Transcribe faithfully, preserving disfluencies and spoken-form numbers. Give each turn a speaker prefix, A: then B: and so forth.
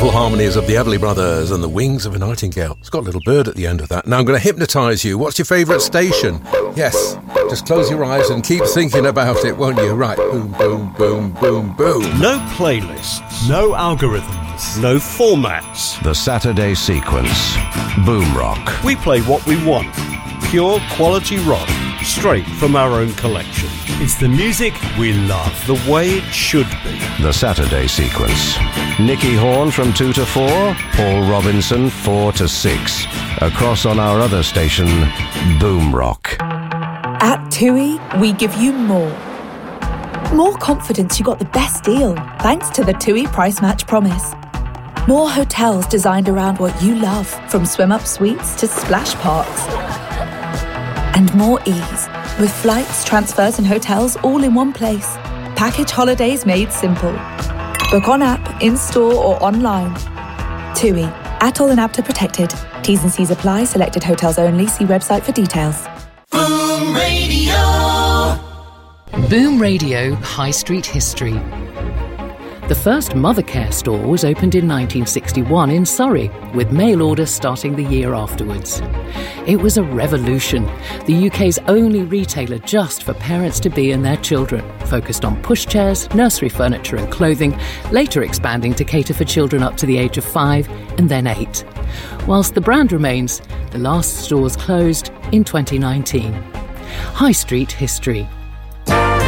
A: wonderful harmonies of the Everly Brothers and the Wings of a Nightingale. It's got a little bird at the end of that. Now I'm going to hypnotise you. What's your favourite station? Yes, just close your eyes and keep thinking about it, won't you? Right, boom, boom, boom, boom, boom.
B: No playlists, no algorithms, no formats.
C: The Saturday Sequence. Boom Rock.
B: We play what we want. Pure quality rock, straight from our own collection. It's the music we love, the way it should be.
C: The Saturday Sequence. Nicky Horn from two to four, Paul Robinson four to six. Across on our other station, Boom Rock.
D: At TUI, we give you more. More confidence you got the best deal, thanks to the TUI Price Match Promise. More hotels designed around what you love, from swim-up suites to splash parks. And more ease, with flights, transfers and hotels all in one place. Package holidays made simple. Book on app, in-store or online. TUI. Atoll and APTA protected. T's and C's apply. Selected hotels only. See website for details.
E: Boom Radio.
F: Boom Radio High Street History. The first Mothercare store was opened in nineteen sixty-one in Surrey, with mail order starting the year afterwards. It was a revolution, the U K's only retailer just for parents-to-be and their children, focused on pushchairs, nursery furniture and clothing, later expanding to cater for children up to the age of five and then eight. Whilst the brand remains, the last stores closed in twenty nineteen. High Street History,